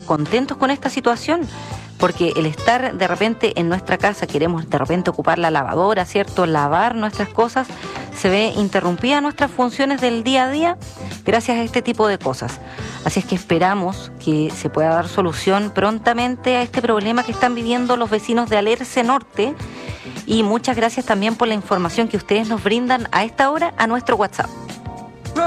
contentos con esta situación, porque el estar de repente en nuestra casa, queremos de repente ocupar la lavadora, ¿cierto? Lavar nuestras cosas, se ve interrumpida nuestras funciones del día a día gracias a este tipo de cosas. Así es que esperamos que se pueda dar solución prontamente a este problema que están viviendo los vecinos de Alerce Norte, y muchas gracias también por la información que ustedes nos brindan a esta hora a nuestro WhatsApp.